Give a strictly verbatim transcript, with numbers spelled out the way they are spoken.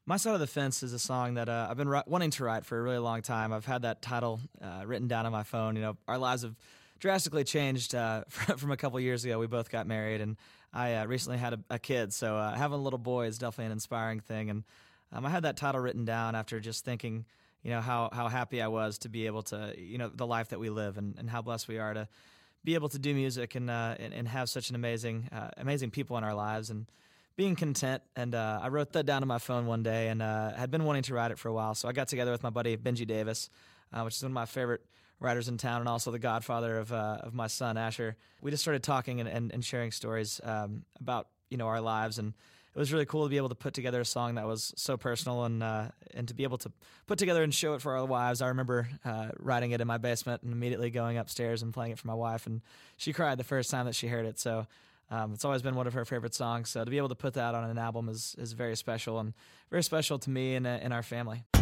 My Side of the Fence is a song that uh, I've been ri- wanting to write for a really long time. I've had that title uh, written down on my phone. You know, our lives have drastically changed uh, from a couple years ago. We both got married, and I uh, recently had a, a kid. So uh, having a little boy is definitely an inspiring thing. And um, I had that title written down after just thinking, you know, how how happy I was to be able to, you know, the life that we live, and, and how blessed we are to be able to do music and uh, and, and have such an amazing uh, amazing people in our lives, and being content. And uh, I wrote that down on my phone one day, and uh, had been wanting to write it for a while. So I got together with my buddy Benji Davis, uh, which is one of my favorite writers in town, and also the godfather of uh, of my son Asher. We just started talking and, and, and sharing stories um, about, you know, our lives, and it was really cool to be able to put together a song that was so personal, and uh, and to be able to put together and show it for our wives. I remember uh, writing it in my basement and immediately going upstairs and playing it for my wife, and she cried the first time that she heard it. So um, it's always been one of her favorite songs. So to be able to put that on an album is is very special, and very special to me and, uh, and our family.